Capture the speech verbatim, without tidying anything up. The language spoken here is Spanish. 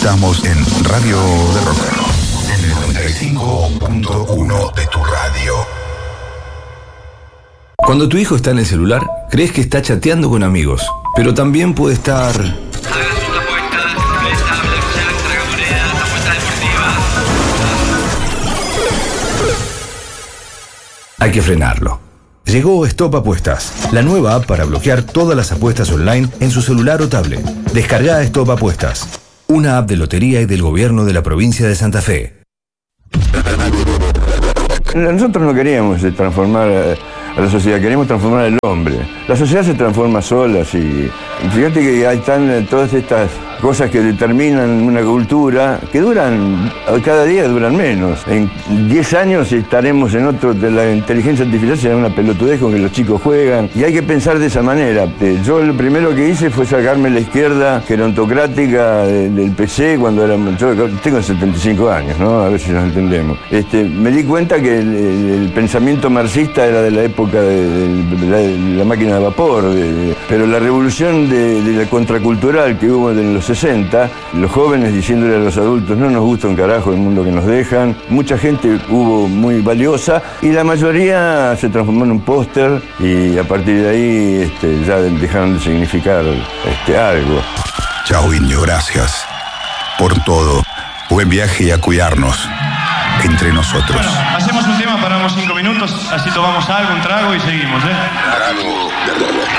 Estamos en Radio de Rock, en el noventa y cinco punto uno de tu radio. Cuando tu hijo está en el celular, crees que está chateando con amigos, pero también puede estar... Hay que frenarlo. Llegó Stop Apuestas, la nueva app para bloquear todas las apuestas online en su celular o tablet. Descarga Stop Apuestas, una app de lotería y del gobierno de la provincia de Santa Fe. Nosotros no queríamos transformar a la sociedad, queremos transformar al hombre. La sociedad se transforma sola, sí. Fíjate que ahí están todas estas cosas que determinan una cultura que duran, cada día duran menos. En diez años estaremos en otro, de la inteligencia artificial será una pelotudez con que los chicos juegan, y hay que pensar de esa manera. Yo lo primero que hice fue sacarme la izquierda gerontocrática del P C cuando era, yo tengo setenta y cinco años, ¿no? A ver si nos entendemos. Este, me di cuenta que el, el pensamiento marxista era de la época de, de, de, la, de la máquina de vapor, de, de, pero la revolución de, de la contracultural que hubo en los sesenta, los jóvenes diciéndole a los adultos no nos gusta un carajo el mundo que nos dejan, mucha gente hubo muy valiosa y la mayoría se transformó en un póster y a partir de ahí este, ya dejaron de significar este, algo. Chao, Indio, gracias por todo. Buen viaje y a cuidarnos entre nosotros. Bueno, hacemos un tema, paramos cinco minutos, así tomamos algo, un trago y seguimos, ¿eh? Radio de Rock.